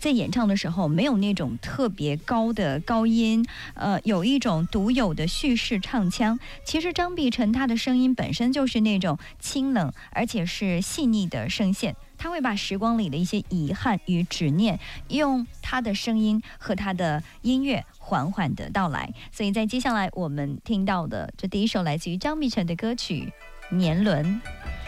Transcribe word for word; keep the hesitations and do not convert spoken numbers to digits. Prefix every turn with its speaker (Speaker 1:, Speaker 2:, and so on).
Speaker 1: 在演唱的时候没有那种特别高的高音，呃，有一种独有的叙事唱腔。其实张碧晨他的声音本身就是那种清冷而且是细腻的声线，他会把时光里的一些遗憾与执念用他的声音和他的音乐缓缓的到来。所以在接下来我们听到的这第一首来自于张碧晨的歌曲《年轮》。